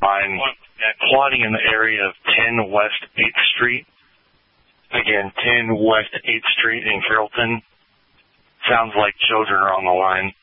I'm plotting in the area of 10 West 8th Street. Again, 10 West 8th Street in Carrollton. Sounds like children are on the line.